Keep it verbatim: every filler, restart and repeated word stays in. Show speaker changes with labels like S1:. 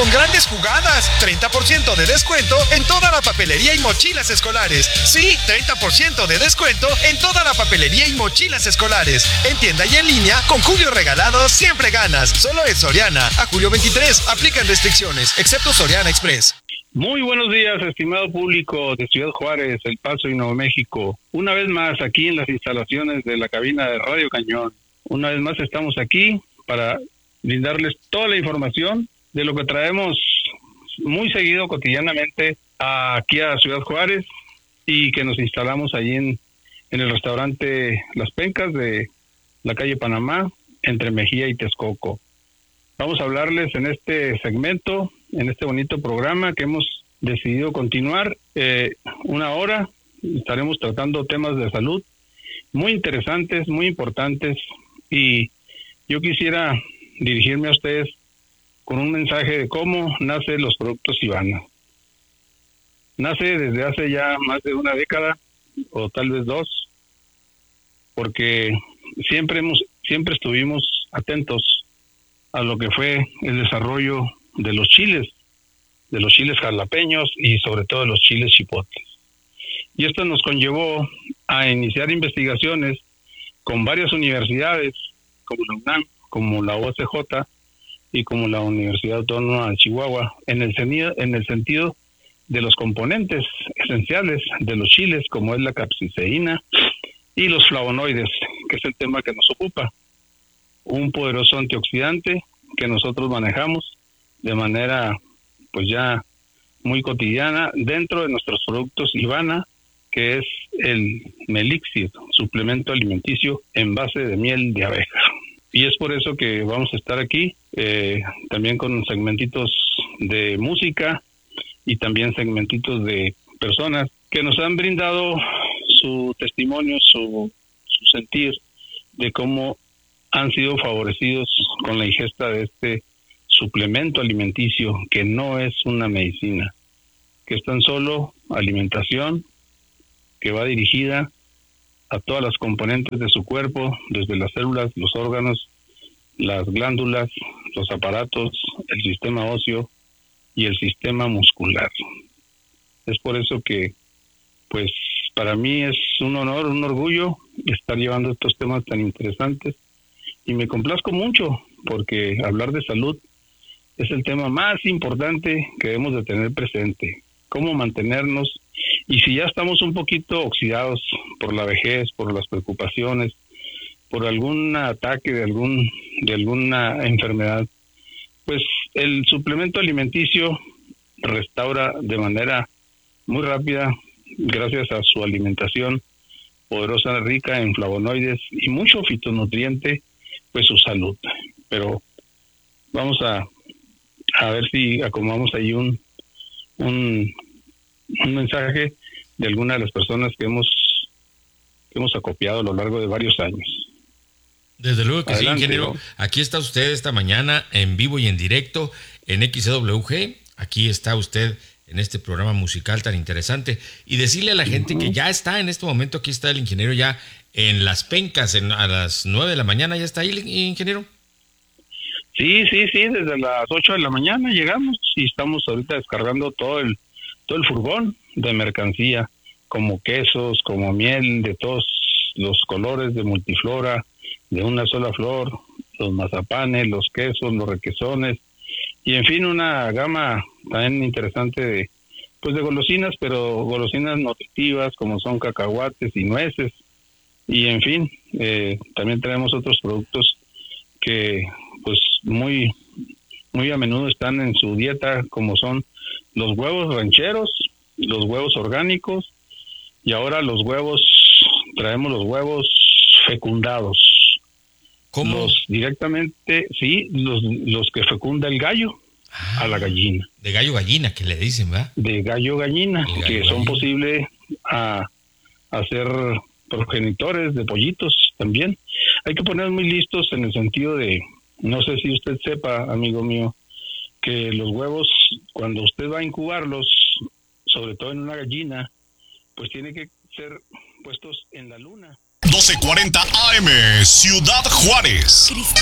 S1: con grandes jugadas, treinta por ciento de descuento en toda la papelería y mochilas escolares. Sí, treinta por ciento de descuento en toda la papelería y mochilas escolares. En tienda y en línea, con Julio Regalado siempre ganas. Solo en Soriana. A julio veintitrés, aplican restricciones, excepto Soriana Express.
S2: Muy buenos días, estimado público de Ciudad Juárez, El Paso y Nuevo México. Una vez más aquí en las instalaciones de la cabina de Radio Cañón. Una vez más estamos aquí para brindarles toda la información de lo que traemos muy seguido, cotidianamente, aquí a Ciudad Juárez, y que nos instalamos allí en, en el restaurante Las Pencas de la calle Panamá, entre Mejía y Texcoco. Vamos a hablarles en este segmento, en este bonito programa que hemos decidido continuar eh, una hora. Estaremos tratando temas de salud muy interesantes, muy importantes, y yo quisiera dirigirme a ustedes con un mensaje de cómo nacen los productos Ivana. Nace desde hace ya más de una década, o tal vez dos, porque siempre hemos, siempre estuvimos atentos a lo que fue el desarrollo de los chiles, de los chiles jalapeños y sobre todo de los chiles chipotles. Y esto nos conllevó a iniciar investigaciones con varias universidades, como la UNAM, como la U A C J y como la Universidad Autónoma de Chihuahua, en el sentido, en el sentido de los componentes esenciales de los chiles, como es la capsaicina y los flavonoides, que es el tema que nos ocupa. Un poderoso antioxidante que nosotros manejamos de manera pues ya muy cotidiana dentro de nuestros productos Ivana, que es el Melixir, suplemento alimenticio en base de miel de abeja. Y es por eso que vamos a estar aquí, eh, también con segmentitos de música y también segmentitos de personas que nos han brindado su testimonio, su, su sentir de cómo han sido favorecidos con la ingesta de este suplemento alimenticio, que no es una medicina, que es tan solo alimentación que va dirigida a todas las componentes de su cuerpo, desde las células, los órganos, las glándulas, los aparatos, el sistema óseo y el sistema muscular. Es por eso que, pues, para mí es un honor, un orgullo estar llevando estos temas tan interesantes, y me complazco mucho porque hablar de salud es el tema más importante que debemos de tener presente. Cómo mantenernos, y si ya estamos un poquito oxidados por la vejez, por las preocupaciones, por algún ataque de algún de alguna enfermedad, pues el suplemento alimenticio restaura de manera muy rápida, gracias a su alimentación poderosa, rica en flavonoides y mucho fitonutriente, pues su salud. Pero vamos a a ver si acomodamos ahí un un, un mensaje de alguna de las personas que hemos que hemos acopiado a lo largo de varios años.
S3: Desde luego que
S2: Adelante,
S3: sí, ingeniero.
S2: ¿no?
S3: Aquí está usted esta mañana en vivo y en directo en X C W G. Aquí está usted en este programa musical tan interesante. Y decirle a la gente uh-huh. que ya está en este momento, aquí está el ingeniero ya en Las Pencas, en, a las nueve de la mañana. ¿Ya está ahí, ingeniero?
S2: Sí, sí, sí, desde las ocho de la mañana llegamos y estamos ahorita descargando todo el todo el furgón de mercancía, como quesos, como miel de todos los colores de multiflora, de una sola flor, los mazapanes, los quesos, los requesones, y en fin, una gama también interesante de pues de golosinas, pero golosinas nutritivas como son cacahuates y nueces, y en fin, eh, también tenemos otros productos que pues muy muy a menudo están en su dieta, como son los huevos rancheros, los huevos orgánicos, y ahora los huevos, traemos los huevos fecundados.
S3: ¿Cómo?
S2: Los directamente, sí, los, los que fecunda el gallo ah, a la gallina.
S3: De gallo gallina, que le dicen, ¿verdad?
S2: De gallo gallina, gallo, que son posibles a, a ser progenitores de pollitos también. Hay que poner muy listos en el sentido de, no sé si usted sepa, amigo mío, que los huevos, cuando usted va a incubarlos, sobre todo en una gallina, pues tiene que ser puestos en la luna.
S4: doce cuarenta A M, Ciudad Juárez.